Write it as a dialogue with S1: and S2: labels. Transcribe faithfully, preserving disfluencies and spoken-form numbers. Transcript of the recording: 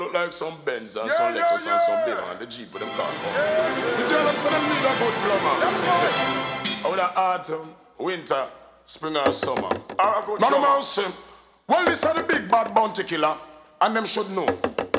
S1: Look like some Benz and
S2: Yeah,
S1: some
S2: yeah,
S1: Lexus and some
S2: yeah.
S1: Beamer and the Jeep with them car.
S2: Yeah,
S1: The tell them say them need a good plumber.
S2: That's right.
S1: With the autumn, winter, spring or summer.
S2: Ah, a good
S1: None of
S2: drummer.
S1: them say, well, this are the big bad bounty killer, and them should know.